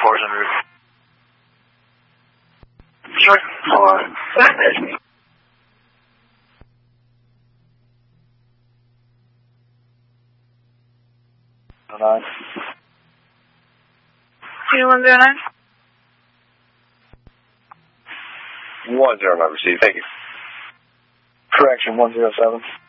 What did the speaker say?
4's en route. Sure. Hold on. That is me. Nine. 2109. 109 received. Thank you. Correction 107.